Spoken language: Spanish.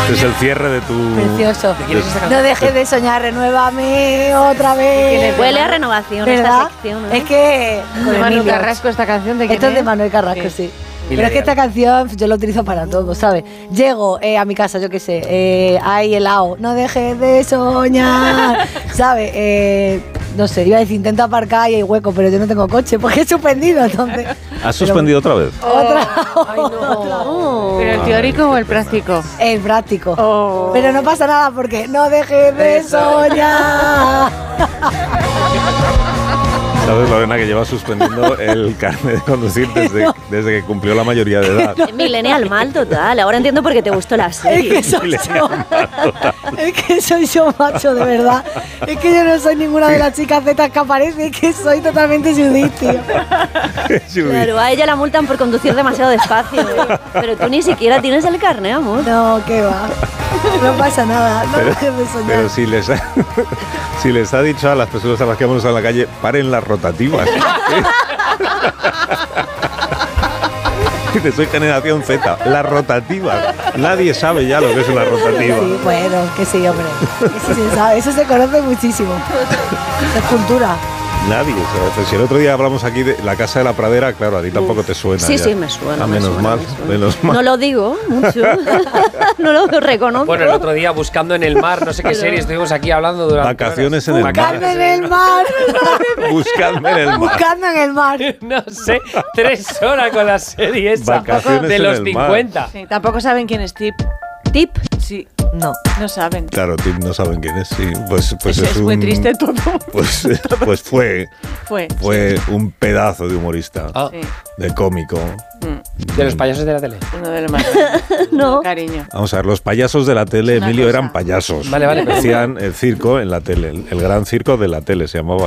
Este es el cierre de tu... Precioso. No dejes de soñar, renuévame otra vez. Huele a renovación, ¿verdad? esta sección, ¿no? Es que... De Manuel Carrasco, esta canción de quién Esto es de Manuel Carrasco, sí. Pero es que esta canción yo la utilizo para todo, ¿sabes? Llego a mi casa, yo qué sé, hay helado, no dejes de soñar, ¿sabes? No sé, iba a decir, intento aparcar y hay hueco, pero yo no tengo coche porque he suspendido, entonces... ¿Has suspendido otra vez? Otra. Ay, no. ¿Pero el teórico o el práctico? El práctico. Oh. Pero no pasa nada porque no dejes de soñar. ¿Sabes, Lorena, que lleva suspendiendo el carnet de conducir desde que cumplió la mayoría de edad? Millennial mal total. Ahora entiendo por qué te gustó la serie. Es que soy yo, macho, de verdad. Es que yo no soy ninguna de las chicas zetas que aparece, es que soy totalmente Judith, tío. Claro, a ella la multan por conducir demasiado despacio. Pero tú ni siquiera tienes el carnet, amor. No, qué va. No pasa nada, no dejes de soñar. Pero si les ha dicho a las personas a las que vamos a la calle, paren las rotativas. Dice, soy generación Z, las rotativas. Nadie sabe ya lo que es una rotativa. Sí, bueno, que sí, hombre. Eso se sabe, eso se conoce muchísimo. Es cultura. Nadie sabe. Pues si el otro día hablamos aquí de la Casa de la Pradera, claro, a ti tampoco te suena. Sí, ya. sí, me suena. Menos mal. No lo digo mucho. No lo reconozco. Bueno, el otro día Buscando en el Mar, no sé qué serie estuvimos aquí hablando durante Vacaciones en el mar. Buscando en el mar. Buscadme en el mar. Buscando en el mar. No sé, 3 horas con la serie esa. Vacaciones de en los el 50. Sí, tampoco saben quién es Tip. Tip. Sí, no saben. Claro, Tim no saben quién es. Sí, pues Es muy triste todo. Pues fue Fue. un pedazo de humorista, Ah, Sí. de cómico. de los payasos de la tele. Uno de los más. No. Cariño. Vamos a ver, los payasos de la tele, Una Emilio, cosa. eran payasos. Vale. Hacían el circo en la tele, el gran circo de la tele se llamaba.